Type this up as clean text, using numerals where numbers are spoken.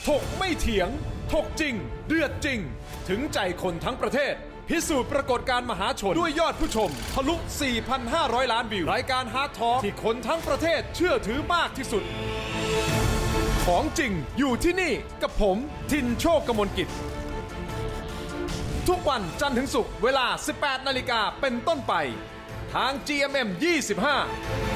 ถกไม่เถียงถกจริงเดือดจริงถึงใจคนทั้งประเทศพิสูจน์ปรากฏการณ์มหาชนด้วยยอดผู้ชมทะลุ 4,500 ล้านวิวรายการฮาร์ดทอล์กที่คนทั้งประเทศเชื่อถือมากที่สุดของจริงอยู่ที่นี่กับผมทินโชคกมลกิจทุกวันจันทร์ถึงศุกร์เวลา 18 นาฬิกาเป็นต้นไปทาง GMM 25